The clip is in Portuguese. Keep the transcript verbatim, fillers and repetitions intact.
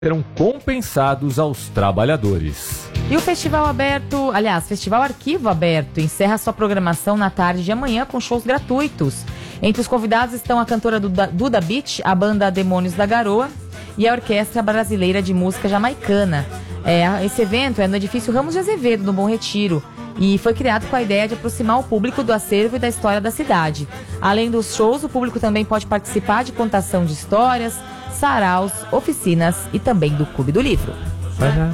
serão compensados aos trabalhadores. E o Festival Aberto, aliás, Festival Arquivo Aberto, encerra sua programação na tarde de amanhã com shows gratuitos. Entre os convidados estão a cantora Duda, Duda Beat, a banda Demônios da Garoa e a Orquestra Brasileira de Música Jamaicana. É, esse evento é no edifício Ramos de Azevedo, no Bom Retiro, e foi criado com a ideia de aproximar o público do acervo e da história da cidade. Além dos shows, o público também pode participar de contação de histórias, saraus, oficinas e também do Clube do Livro.